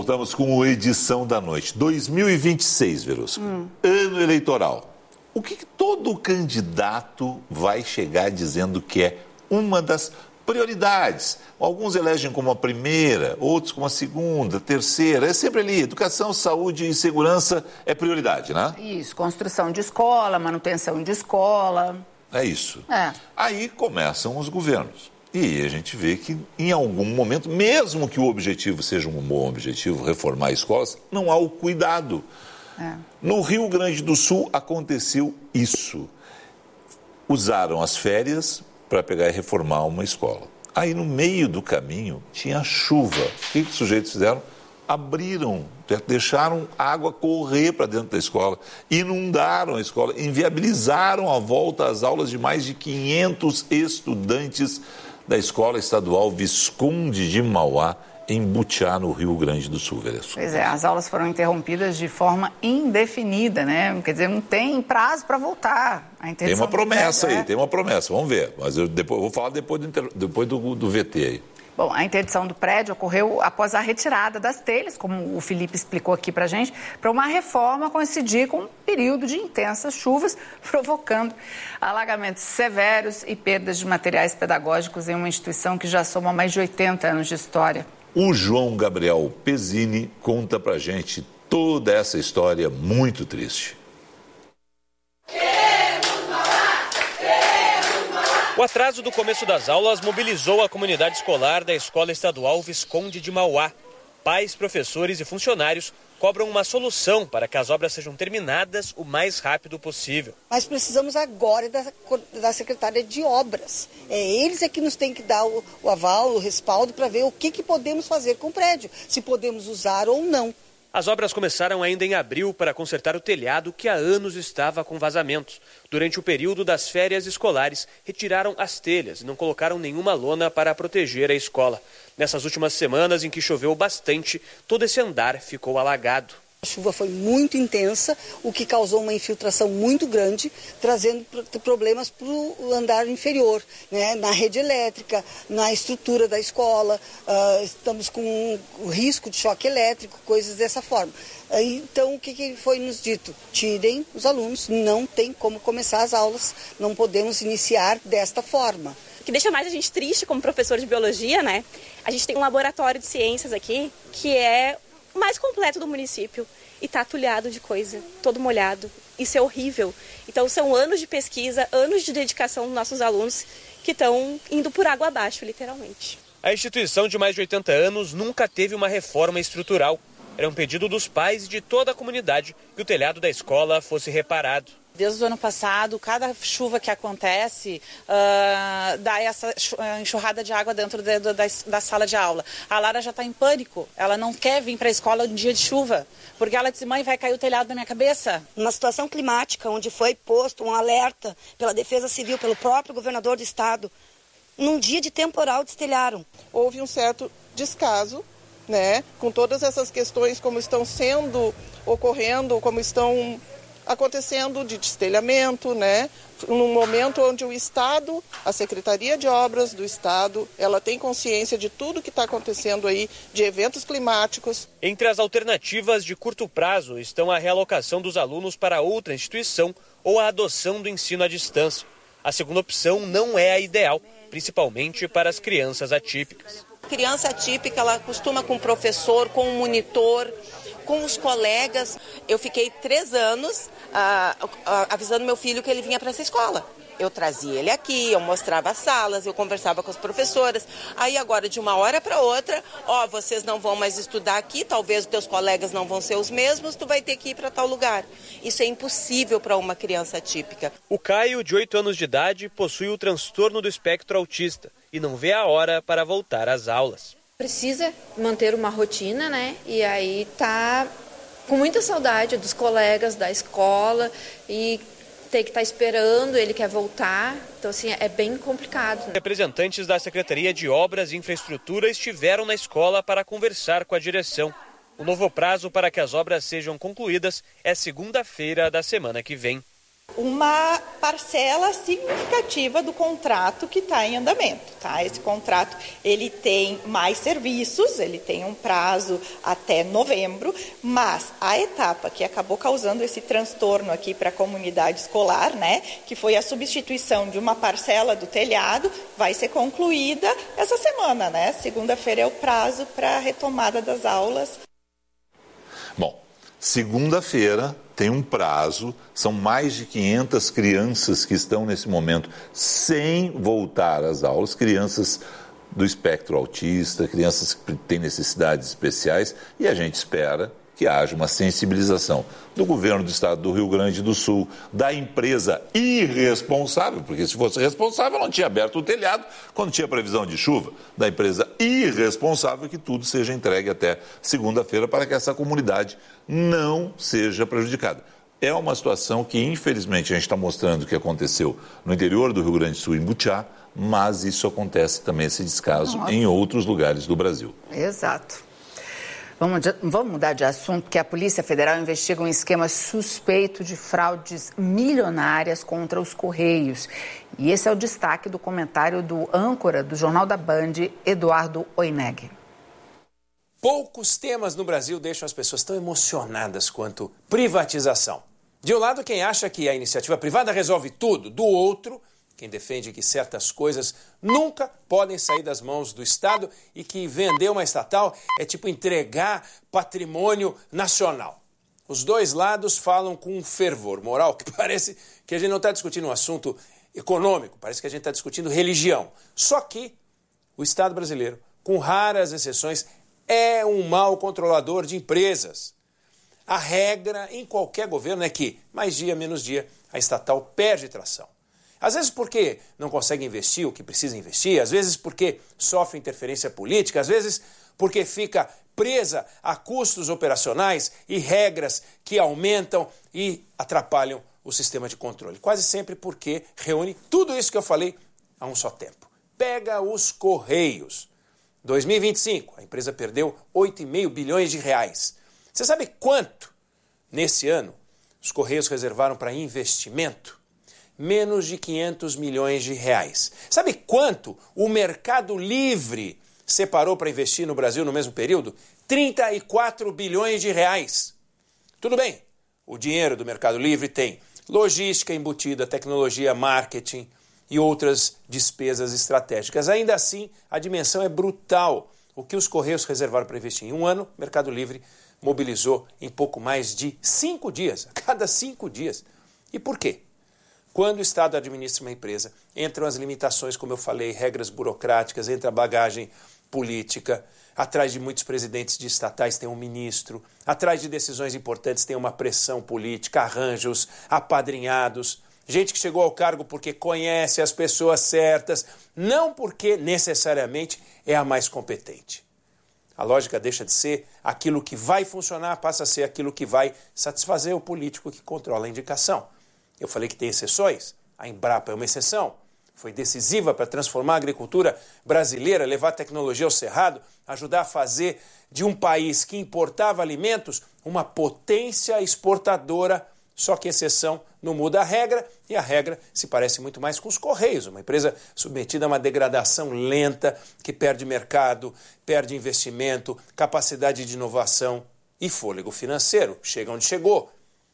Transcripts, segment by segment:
voltamos com o Edição da Noite. 2026, Verusca. Ano eleitoral. O que todo candidato vai chegar dizendo que é uma das prioridades? Alguns elegem como a primeira, outros como a segunda, terceira. É sempre ali, educação, saúde e segurança é prioridade, né? Isso, construção de escola, manutenção de escola. É isso. Aí começam os governos. E a gente vê que, em algum momento, mesmo que o objetivo seja um bom objetivo, reformar escolas, não há o cuidado. No Rio Grande do Sul aconteceu isso. Usaram as férias para pegar e reformar uma escola. Aí, no meio do caminho, tinha chuva. O que os sujeitos fizeram? Abriram, deixaram água correr para dentro da escola, inundaram a escola, inviabilizaram a volta às aulas de mais de 500 estudantes da Escola Estadual Visconde de Mauá, em Butiá, no Rio Grande do Sul, Vereço. Pois é, as aulas foram interrompidas de forma indefinida, né? Quer dizer, não tem prazo para voltar. Tem uma promessa aí, tem uma promessa, vamos ver. Mas eu vou falar depois do VT aí. Bom, a interdição do prédio ocorreu após a retirada das telhas, como o Felipe explicou aqui para a gente, para uma reforma coincidir com um período de intensas chuvas, provocando alagamentos severos e perdas de materiais pedagógicos em uma instituição que já soma mais de 80 anos de história. O João Gabriel Pezzini conta para a gente toda essa história muito triste. O atraso do começo das aulas mobilizou a comunidade escolar da Escola Estadual Visconde de Mauá. Pais, professores e funcionários cobram uma solução para que as obras sejam terminadas o mais rápido possível. Mas precisamos agora da secretária de obras. Eles é que nos têm que dar o aval, o respaldo para ver o que podemos fazer com o prédio, se podemos usar ou não. As obras começaram ainda em abril para consertar o telhado que há anos estava com vazamentos. Durante o período das férias escolares, retiraram as telhas e não colocaram nenhuma lona para proteger a escola. Nessas últimas semanas, em que choveu bastante, todo esse andar ficou alagado. A chuva foi muito intensa, o que causou uma infiltração muito grande, trazendo problemas para o andar inferior, né? Na rede elétrica, na estrutura da escola, estamos com o risco de choque elétrico, coisas dessa forma. Então, o que foi nos dito? Tirem os alunos, não tem como começar as aulas, não podemos iniciar desta forma. O que deixa mais a gente triste como professor de biologia, né? A gente tem um laboratório de ciências aqui que é o mais completo do município e está atulhado de coisa, todo molhado. Isso é horrível. Então são anos de pesquisa, anos de dedicação dos nossos alunos que estão indo por água abaixo, literalmente. A instituição de mais de 80 anos nunca teve uma reforma estrutural. Era um pedido dos pais e de toda a comunidade que o telhado da escola fosse reparado. Desde o ano passado, cada chuva que acontece dá essa enxurrada de água dentro da sala de aula. A Lara já está em pânico, ela não quer vir para a escola um dia de chuva, porque ela disse, mãe, vai cair o telhado na minha cabeça. Uma situação climática onde foi posto um alerta pela Defesa Civil, pelo próprio governador do estado, num dia de temporal destelharam. Houve um certo descaso, né, com todas essas questões como estão ocorrendo, como estão acontecendo de destelhamento, né? Num momento onde o Estado, a Secretaria de Obras do Estado, ela tem consciência de tudo que está acontecendo aí, de eventos climáticos. Entre as alternativas de curto prazo estão a realocação dos alunos para outra instituição ou a adoção do ensino à distância. A segunda opção não é a ideal, principalmente para as crianças atípicas. Criança atípica, ela costuma com o professor, com o monitor, com os colegas. Eu fiquei 3 anos avisando meu filho que ele vinha para essa escola. Eu trazia ele aqui, eu mostrava as salas, eu conversava com as professoras. Aí agora, de uma hora para outra, vocês não vão mais estudar aqui, talvez os teus colegas não vão ser os mesmos, tu vai ter que ir para tal lugar. Isso é impossível para uma criança atípica. O Caio, de 8 anos de idade, possui o transtorno do espectro autista e não vê a hora para voltar às aulas. Precisa manter uma rotina, né? E aí tá com muita saudade dos colegas da escola e tem que estar esperando, ele quer voltar. Então, assim, é bem complicado. Representantes da Secretaria de Obras e Infraestrutura estiveram na escola para conversar com a direção. O novo prazo para que as obras sejam concluídas é segunda-feira da semana que vem. Uma parcela significativa do contrato que está em andamento, tá? Esse contrato, ele tem mais serviços, ele tem um prazo até novembro, mas a etapa que acabou causando esse transtorno aqui para a comunidade escolar, né, que foi a substituição de uma parcela do telhado, vai ser concluída essa semana, né? Segunda-feira é o prazo para a retomada das aulas. Bom, segunda-feira tem um prazo, são mais de 500 crianças que estão nesse momento sem voltar às aulas, crianças do espectro autista, crianças que têm necessidades especiais, e a gente espera que haja uma sensibilização do governo do estado do Rio Grande do Sul, da empresa irresponsável, porque se fosse responsável não tinha aberto o telhado quando tinha previsão de chuva, da empresa irresponsável, que tudo seja entregue até segunda-feira para que essa comunidade não seja prejudicada. É uma situação que, infelizmente, a gente está mostrando que aconteceu no interior do Rio Grande do Sul, em Butiá, mas isso acontece também, esse descaso, em outros lugares do Brasil. Exato. Vamos mudar de assunto, porque a Polícia Federal investiga um esquema suspeito de fraudes milionárias contra os Correios. E esse é o destaque do comentário do âncora do Jornal da Band, Eduardo Oineg. Poucos temas no Brasil deixam as pessoas tão emocionadas quanto privatização. De um lado, quem acha que a iniciativa privada resolve tudo, do outro, quem defende que certas coisas nunca podem sair das mãos do Estado e que vender uma estatal é tipo entregar patrimônio nacional. Os dois lados falam com um fervor moral que parece que a gente não está discutindo um assunto econômico, parece que a gente está discutindo religião. Só que o Estado brasileiro, com raras exceções, é um mau controlador de empresas. A regra em qualquer governo é que, mais dia, menos dia, a estatal perde tração. Às vezes porque não consegue investir o que precisa investir, às vezes porque sofre interferência política, às vezes porque fica presa a custos operacionais e regras que aumentam e atrapalham o sistema de controle. Quase sempre porque reúne tudo isso que eu falei a um só tempo. Pega os Correios. 2025, a empresa perdeu 8,5 bilhões de reais. Você sabe quanto, nesse ano, os Correios reservaram para investimento? Menos de 500 milhões de reais. Sabe quanto o Mercado Livre separou para investir no Brasil no mesmo período? 34 bilhões de reais. Tudo bem, o dinheiro do Mercado Livre tem logística embutida, tecnologia, marketing e outras despesas estratégicas. Ainda assim, a dimensão é brutal. O que os Correios reservaram para investir em um ano, o Mercado Livre mobilizou em pouco mais de 5 dias, a cada 5 dias. E por quê? Quando o Estado administra uma empresa, entram as limitações, como eu falei, regras burocráticas, entra a bagagem política, atrás de muitos presidentes de estatais tem um ministro, atrás de decisões importantes tem uma pressão política, arranjos, apadrinhados, gente que chegou ao cargo porque conhece as pessoas certas, não porque necessariamente é a mais competente. A lógica deixa de ser aquilo que vai funcionar, passa a ser aquilo que vai satisfazer o político que controla a indicação. Eu falei que tem exceções, a Embrapa é uma exceção. Foi decisiva para transformar a agricultura brasileira, levar a tecnologia ao cerrado, ajudar a fazer de um país que importava alimentos uma potência exportadora. Só que exceção não muda a regra, e a regra se parece muito mais com os Correios, uma empresa submetida a uma degradação lenta, que perde mercado, perde investimento, capacidade de inovação e fôlego financeiro. Chega onde chegou.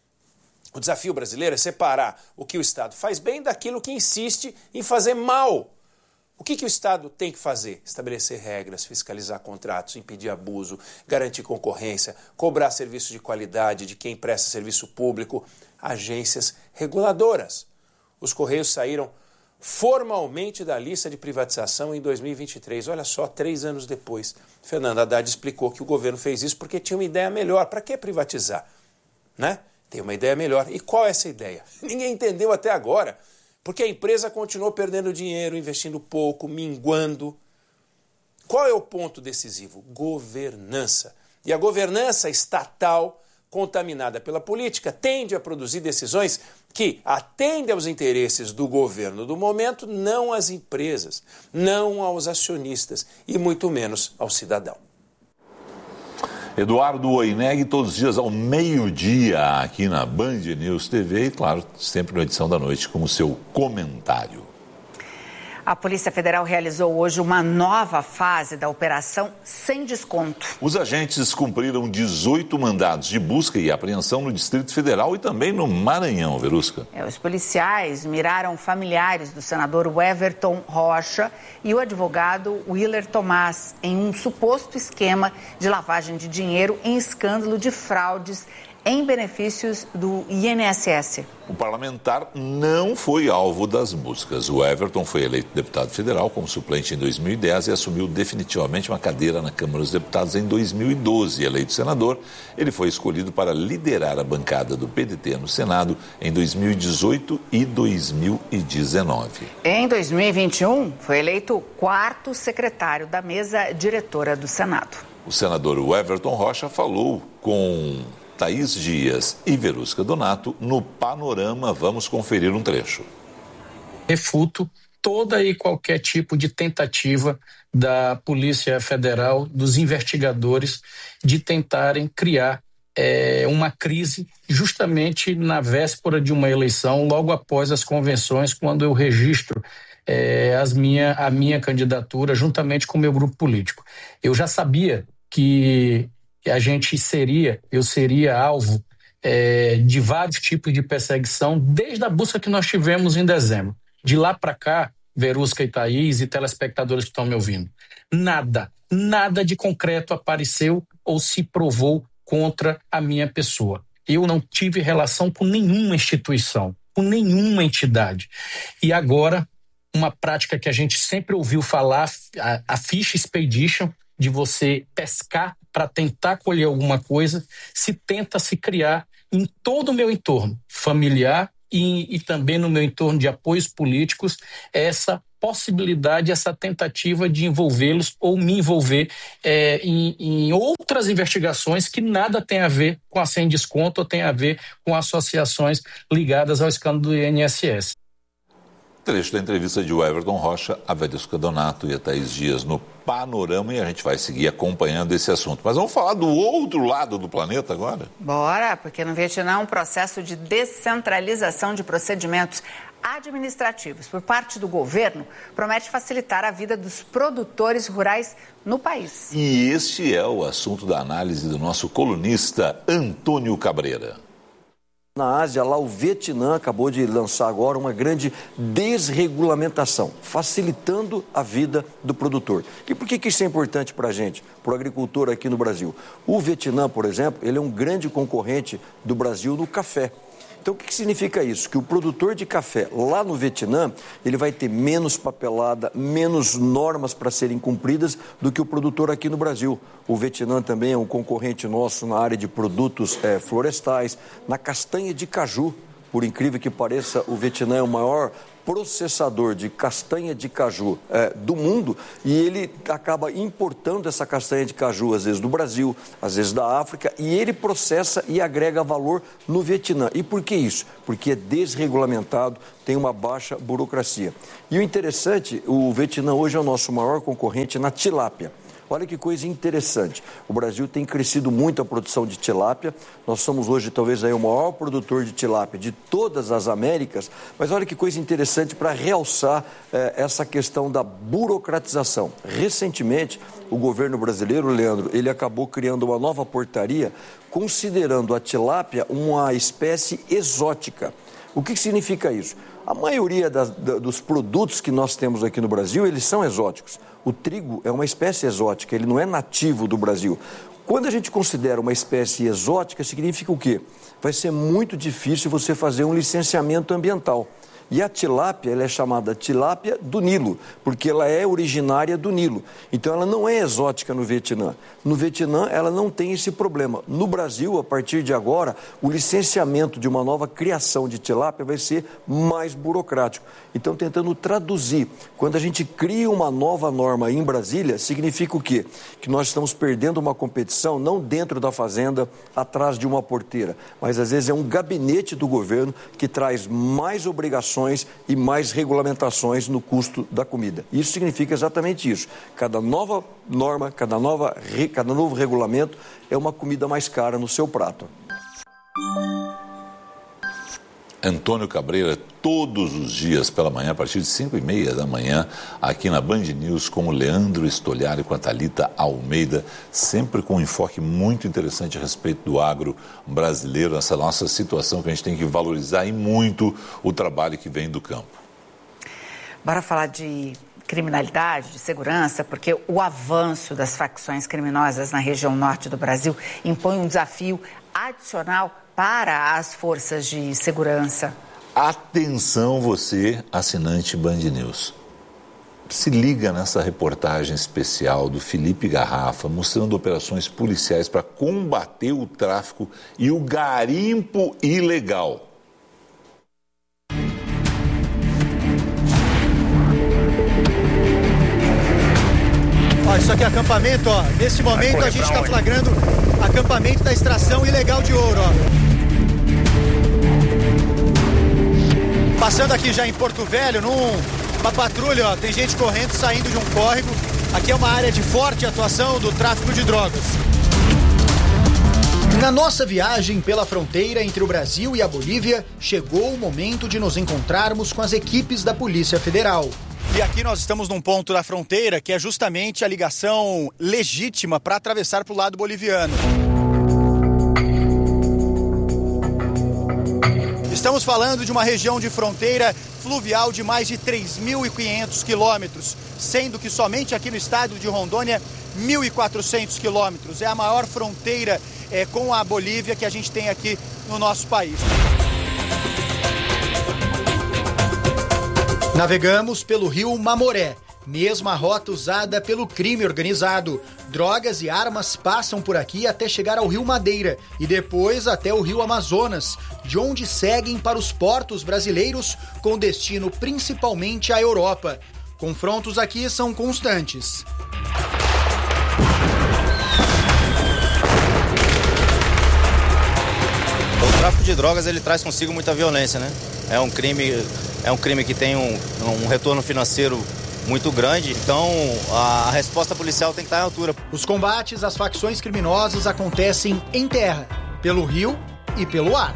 O desafio brasileiro é separar o que o Estado faz bem daquilo que insiste em fazer mal. O que o Estado tem que fazer? Estabelecer regras, fiscalizar contratos, impedir abuso, garantir concorrência, cobrar serviço de qualidade de quem presta serviço público, agências reguladoras. Os Correios saíram formalmente da lista de privatização em 2023. Olha só, 3 anos depois. Fernando Haddad explicou que o governo fez isso porque tinha uma ideia melhor. Para que privatizar? Né? Tem uma ideia melhor. E qual é essa ideia? Ninguém entendeu até agora. Porque a empresa continuou perdendo dinheiro, investindo pouco, minguando. Qual é o ponto decisivo? Governança. E a governança estatal, contaminada pela política, tende a produzir decisões que atendem aos interesses do governo do momento, não às empresas, não aos acionistas e muito menos ao cidadão. Eduardo Oineg, todos os dias ao meio-dia aqui na Band News TV e, claro, sempre na edição da noite com o seu comentário. A Polícia Federal realizou hoje uma nova fase da Operação Sem Desconto. Os agentes cumpriram 18 mandados de busca e apreensão no Distrito Federal e também no Maranhão, Verusca. Os policiais miraram familiares do senador Everton Rocha e o advogado Willer Tomás em um suposto esquema de lavagem de dinheiro em escândalo de fraudes em benefícios do INSS. O parlamentar não foi alvo das buscas. O Everton foi eleito deputado federal como suplente em 2010 e assumiu definitivamente uma cadeira na Câmara dos Deputados em 2012. Eleito senador, ele foi escolhido para liderar a bancada do PDT no Senado em 2018 e 2019. Em 2021, foi eleito o 4º secretário da mesa diretora do Senado. O senador Everton Rocha falou com Thaís Dias e Verusca Donato no Panorama. Vamos conferir um trecho. Refuto toda e qualquer tipo de tentativa da Polícia Federal, dos investigadores, de tentarem criar uma crise justamente na véspera de uma eleição, logo após as convenções, quando eu registro a minha candidatura juntamente com o meu grupo político. Eu já sabia que eu seria alvo de vários tipos de perseguição desde a busca que nós tivemos em dezembro. De lá para cá, Verusca e Thaís e telespectadores que estão me ouvindo, nada de concreto apareceu ou se provou contra a minha pessoa. Eu não tive relação com nenhuma instituição, com nenhuma entidade. E agora, uma prática que a gente sempre ouviu falar, a fish expedition, de você pescar para tentar colher alguma coisa, se tenta se criar em todo o meu entorno familiar e também no meu entorno de apoios políticos, essa possibilidade, essa tentativa de envolvê-los ou me envolver em outras investigações que nada tem a ver com a Sem Desconto ou tem a ver com associações ligadas ao escândalo do INSS. Trecho da entrevista de Everton Rocha, a Verusca Donato e a Thaís Dias no Panorama, e a gente vai seguir acompanhando esse assunto. Mas vamos falar do outro lado do planeta agora? Bora, porque no Vietnã um processo de descentralização de procedimentos administrativos por parte do governo promete facilitar a vida dos produtores rurais no país. E este é o assunto da análise do nosso colunista Antônio Cabreira. Na Ásia, lá o Vietnã acabou de lançar agora uma grande desregulamentação, facilitando a vida do produtor. E por que isso é importante para a gente, para o agricultor aqui no Brasil? O Vietnã, por exemplo, ele é um grande concorrente do Brasil no café. Então, o que significa isso? Que o produtor de café lá no Vietnã, ele vai ter menos papelada, menos normas para serem cumpridas do que o produtor aqui no Brasil. O Vietnã também é um concorrente nosso na área de produtos florestais, na castanha de caju. Por incrível que pareça, o Vietnã é o maior processador de castanha de caju do mundo e ele acaba importando essa castanha de caju, às vezes do Brasil, às vezes da África, e ele processa e agrega valor no Vietnã. E por que isso? Porque é desregulamentado, tem uma baixa burocracia. E o interessante, o Vietnã hoje é o nosso maior concorrente na tilápia. Olha que coisa interessante, o Brasil tem crescido muito a produção de tilápia, nós somos hoje talvez aí o maior produtor de tilápia de todas as Américas, mas olha que coisa interessante para realçar essa questão da burocratização. Recentemente, o governo brasileiro, Leandro, ele acabou criando uma nova portaria considerando a tilápia uma espécie exótica. O que significa isso? A maioria dos produtos que nós temos aqui no Brasil, eles são exóticos. O trigo é uma espécie exótica, ele não é nativo do Brasil. Quando a gente considera uma espécie exótica, significa o quê? Vai ser muito difícil você fazer um licenciamento ambiental. E a tilápia, ela é chamada tilápia do Nilo, porque ela é originária do Nilo. Então, ela não é exótica no Vietnã. No Vietnã, ela não tem esse problema. No Brasil, a partir de agora, o licenciamento de uma nova criação de tilápia vai ser mais burocrático. Então, tentando traduzir, quando a gente cria uma nova norma em Brasília, significa o quê? Que nós estamos perdendo uma competição, não dentro da fazenda, atrás de uma porteira, mas às vezes é um gabinete do governo que traz mais obrigações fiscalizações e mais regulamentações no custo da comida. Isso significa exatamente isso. Cada nova norma, cada novo regulamento é uma comida mais cara no seu prato. Antônio Cabreira, todos os dias pela manhã, a partir de 5h30 da manhã, aqui na Band News, com o Leandro Stoliari e com a Thalita Almeida, sempre com um enfoque muito interessante a respeito do agro brasileiro, essa nossa situação que a gente tem que valorizar e muito o trabalho que vem do campo. Bora falar de criminalidade, de segurança, porque o avanço das facções criminosas na região norte do Brasil impõe um desafio adicional para as forças de segurança. Atenção você, assinante Band News. Se liga nessa reportagem especial do Felipe Garrafa, mostrando operações policiais para combater o tráfico e o garimpo ilegal. Ó, isso aqui é acampamento, ó. Nesse momento a gente está flagrando acampamento da extração ilegal de ouro, ó. Passando aqui já em Porto Velho, numa patrulha, ó, tem gente correndo, saindo de um córrego. Aqui é uma área de forte atuação do tráfico de drogas. Na nossa viagem pela fronteira entre o Brasil e a Bolívia, chegou o momento de nos encontrarmos com as equipes da Polícia Federal. E aqui nós estamos num ponto da fronteira que é justamente a ligação legítima para atravessar para o lado boliviano. Estamos falando de uma região de fronteira fluvial de mais de 3.500 quilômetros, sendo que somente aqui no estado de Rondônia, 1.400 quilômetros. É a maior fronteira com a Bolívia que a gente tem aqui no nosso país. Navegamos pelo rio Mamoré, mesma rota usada pelo crime organizado. Drogas e armas passam por aqui até chegar ao rio Madeira e depois até o rio Amazonas, de onde seguem para os portos brasileiros com destino principalmente à Europa. Confrontos aqui são constantes. O tráfico de drogas ele traz consigo muita violência, né? É um crime que tem um retorno financeiro muito grande, então a resposta policial tem que estar à altura. Os combates às facções criminosas acontecem em terra, pelo rio e pelo ar.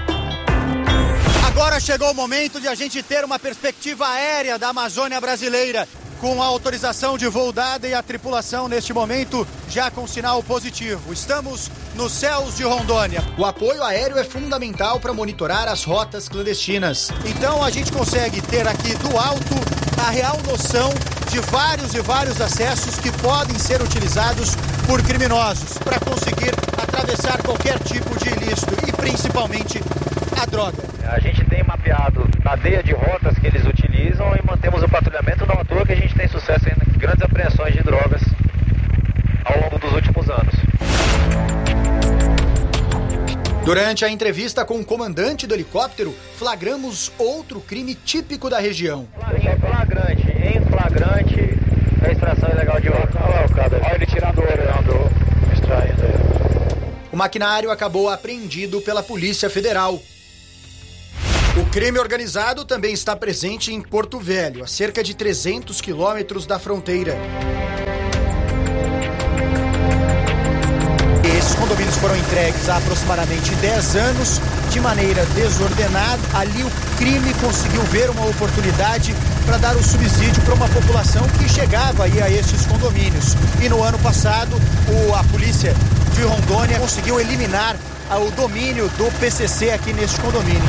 Agora chegou o momento de a gente ter uma perspectiva aérea da Amazônia brasileira, com a autorização de voo dada e a tripulação neste momento já com sinal positivo. Estamos nos céus de Rondônia. O apoio aéreo é fundamental para monitorar as rotas clandestinas. Então a gente consegue ter aqui do alto a real noção de vários acessos que podem ser utilizados por criminosos para conseguir atravessar qualquer tipo de ilícito e principalmente a droga. A gente tem mapeado a cadeia de rotas que eles utilizam e mantemos o patrulhamento, não à toa que a gente tem sucesso em grandes apreensões de drogas ao longo dos últimos anos. Durante a entrevista com o comandante do helicóptero, flagramos outro crime típico da região. Em flagrante, a extração ilegal de ouro. Olha ele tirando ouro, extraindo. O maquinário acabou apreendido pela Polícia Federal. O crime organizado também está presente em Porto Velho, a cerca de 300 quilômetros da fronteira. Esses condomínios foram entregues há aproximadamente 10 anos, de maneira desordenada. Ali o crime conseguiu ver uma oportunidade para dar o subsídio para uma população que chegava aí a estes condomínios. E no ano passado, a polícia de Rondônia conseguiu eliminar o domínio do PCC aqui neste condomínio.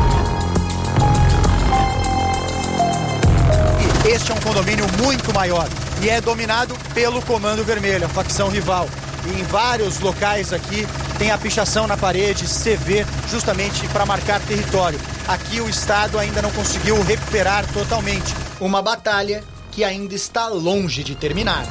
Este é um condomínio muito maior e é dominado pelo Comando Vermelho, a facção rival. E em vários locais aqui tem a pichação na parede, CV, justamente para marcar território. Aqui o Estado ainda não conseguiu recuperar totalmente. Uma batalha que ainda está longe de terminar.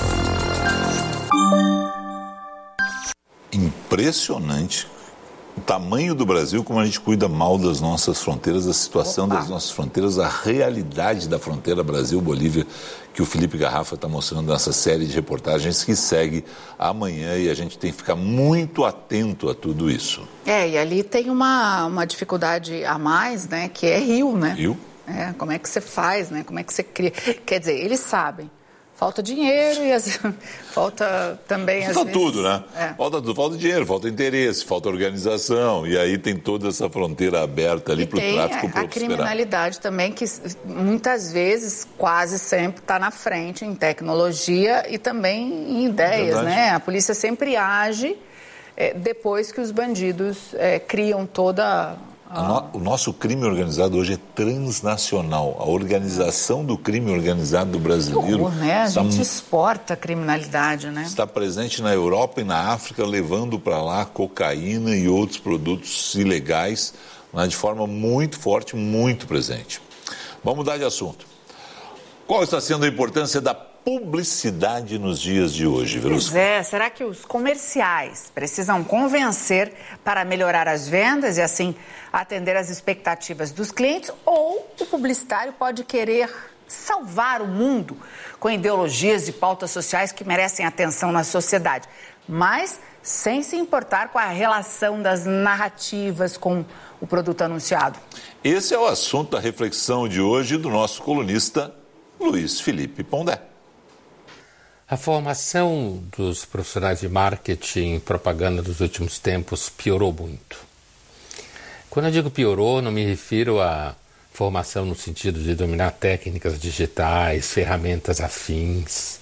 Impressionante o tamanho do Brasil, como a gente cuida mal das nossas fronteiras, a situação das nossas fronteiras, a realidade da fronteira Brasil-Bolívia, que o Felipe Garrafa está mostrando nessa série de reportagens que segue amanhã, e a gente tem que ficar muito atento a tudo isso. E ali tem uma dificuldade a mais, né, que é rio, né? Rio? Como é que você faz, né? Como é que você cria? Quer dizer, eles sabem. Falta dinheiro e falta também... Falta tudo, né? Falta tudo. Falta dinheiro, falta interesse, falta organização. E aí tem toda essa fronteira aberta ali para o tráfico prosperar. A criminalidade também, que muitas vezes, quase sempre, está na frente em tecnologia e também em ideias, né? A polícia sempre age depois que os bandidos criam toda... O nosso crime organizado hoje é transnacional. A organização do crime organizado do brasileiro... Que horror, né? A gente exporta a criminalidade, né? Está presente na Europa e na África, levando para lá cocaína e outros produtos ilegais, né, de forma muito forte, muito presente. Vamos mudar de assunto. Qual está sendo a importância da publicidade nos dias de hoje, Verusca? Será que os comerciais precisam convencer para melhorar as vendas e assim atender às expectativas dos clientes, ou o publicitário pode querer salvar o mundo com ideologias e pautas sociais que merecem atenção na sociedade, mas sem se importar com a relação das narrativas com o produto anunciado? Esse é o assunto da reflexão de hoje do nosso colunista Luiz Felipe Pondé. A formação dos profissionais de marketing e propaganda dos últimos tempos piorou muito. Quando eu digo piorou, não me refiro à formação no sentido de dominar técnicas digitais, ferramentas afins,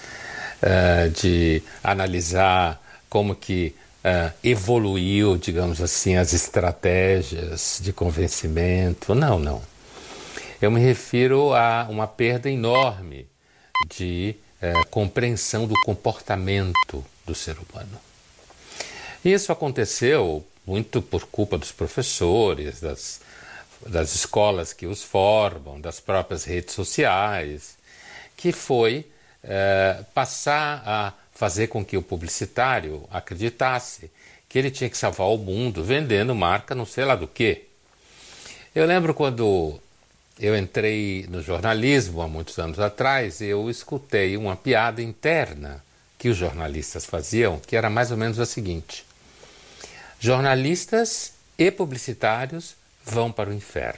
de analisar como que evoluiu, digamos assim, as estratégias de convencimento. Não. Eu me refiro a uma perda enorme de compreensão do comportamento do ser humano. Isso aconteceu muito por culpa dos professores, das escolas que os formam, das próprias redes sociais, que foi passar a fazer com que o publicitário acreditasse que ele tinha que salvar o mundo vendendo marca não sei lá do quê. Eu lembro quando eu entrei no jornalismo há muitos anos atrás, eu escutei uma piada interna que os jornalistas faziam, que era mais ou menos a seguinte: jornalistas e publicitários vão para o inferno.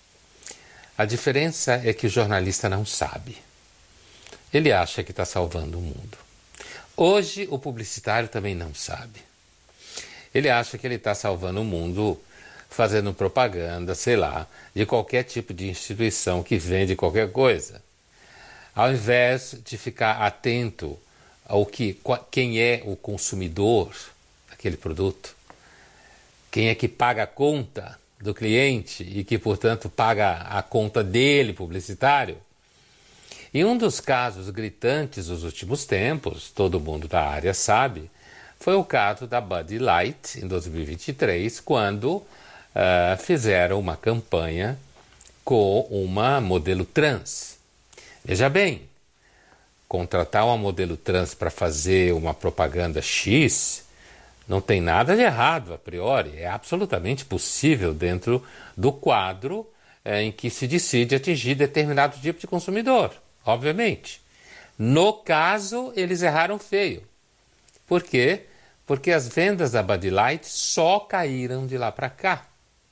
A diferença é que o jornalista não sabe. Ele acha que está salvando o mundo. Hoje o publicitário também não sabe. Ele acha que ele está salvando o mundo fazendo propaganda, sei lá, de qualquer tipo de instituição que vende qualquer coisa. Ao invés de ficar atento ao quem é o consumidor daquele produto, quem é que paga a conta do cliente e que, portanto, paga a conta dele, publicitário. E um dos casos gritantes dos últimos tempos, todo mundo da área sabe, foi o caso da Bud Light, em 2023, quando fizeram uma campanha com uma modelo trans. Veja bem, contratar uma modelo trans para fazer uma propaganda X não tem nada de errado a priori, é absolutamente possível dentro do quadro em que se decide atingir determinado tipo de consumidor, obviamente. No caso, eles erraram feio. Por quê? Porque as vendas da Bud Light só caíram de lá para cá.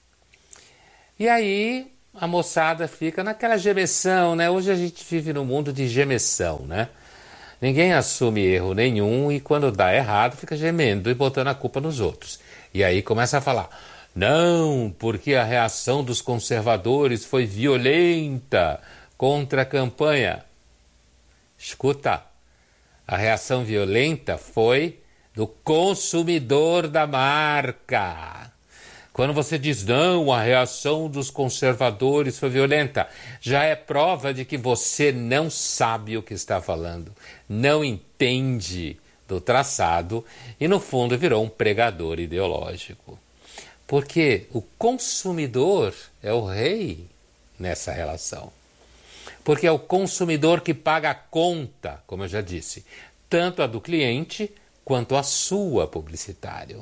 E aí a moçada fica naquela gemeção, né? Hoje a gente vive num mundo de gemeção, né? Ninguém assume erro nenhum e quando dá errado fica gemendo e botando a culpa nos outros. E aí começa a falar, não, porque a reação dos conservadores foi violenta contra a campanha. Escuta, a reação violenta foi do consumidor da marca. Quando você diz, não, a reação dos conservadores foi violenta, já é prova de que você não sabe o que está falando, não entende do traçado e, no fundo, virou um pregador ideológico. Porque o consumidor é o rei nessa relação. Porque é o consumidor que paga a conta, como eu já disse, tanto a do cliente quanto a sua, publicitário.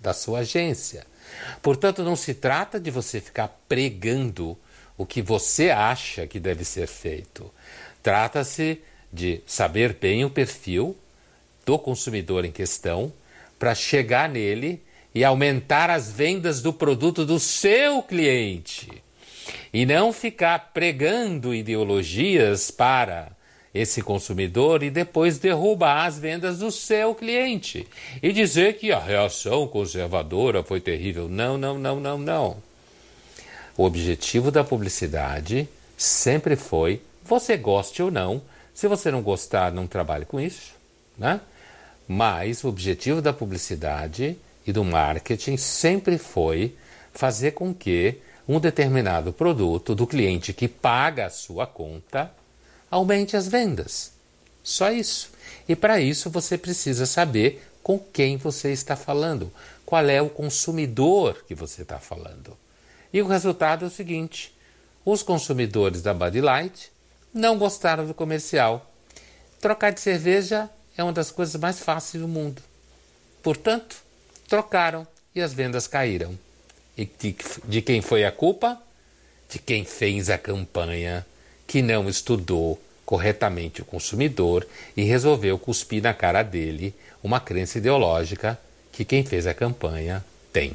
da sua agência. Portanto, não se trata de você ficar pregando o que você acha que deve ser feito. Trata-se de saber bem o perfil do consumidor em questão para chegar nele e aumentar as vendas do produto do seu cliente. E não ficar pregando ideologias para esse consumidor e depois derrubar as vendas do seu cliente. E dizer que a reação conservadora foi terrível. Não, não, não, não, não. O objetivo da publicidade sempre foi, você goste ou não, se você não gostar, não trabalhe com isso, né? Mas o objetivo da publicidade e do marketing sempre foi fazer com que um determinado produto do cliente que paga a sua conta aumente as vendas. Só isso. E para isso você precisa saber com quem você está falando, qual é o consumidor que você está falando. E o resultado é o seguinte: os consumidores da Bud Light não gostaram do comercial. Trocar de cerveja é uma das coisas mais fáceis do mundo. Portanto, trocaram e as vendas caíram. E de quem foi a culpa? De quem fez a campanha, que não estudou corretamente o consumidor e resolveu cuspir na cara dele uma crença ideológica que quem fez a campanha tem.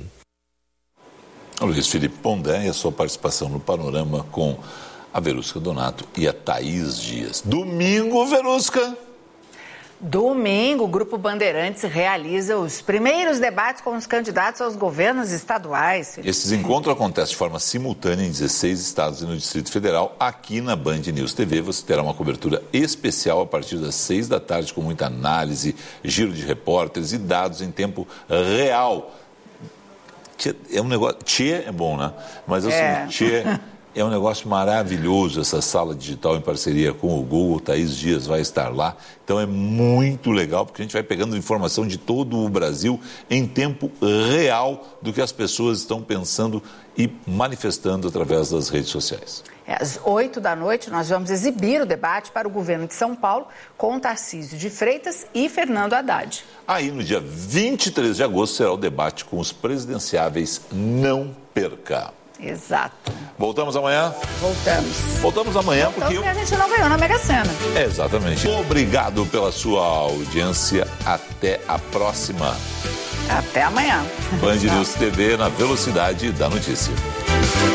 Luiz Felipe Pondé e a sua participação no Panorama com a Verusca Donato e a Thaís Dias. Domingo, Verusca! Domingo, o Grupo Bandeirantes realiza os primeiros debates com os candidatos aos governos estaduais. Esses encontros acontecem de forma simultânea em 16 estados e no Distrito Federal. Aqui na Band News TV você terá uma cobertura especial a partir das 6 da tarde com muita análise, giro de repórteres e dados em tempo real. É um negócio... Tchê é bom, né? Mas assim, Tchê... É um negócio maravilhoso essa sala digital em parceria com o Google. Thaís Dias vai estar lá. Então é muito legal porque a gente vai pegando informação de todo o Brasil em tempo real do que as pessoas estão pensando e manifestando através das redes sociais. Às 8 da noite nós vamos exibir o debate para o governo de São Paulo com Tarcísio de Freitas e Fernando Haddad. Aí no dia 23 de agosto será o debate com os presidenciáveis. Não perca! Exato. Voltamos amanhã? Voltamos amanhã porque a gente não ganhou na Mega Sena. Exatamente. Obrigado pela sua audiência. Até a próxima. Até amanhã. Band News TV na velocidade da notícia.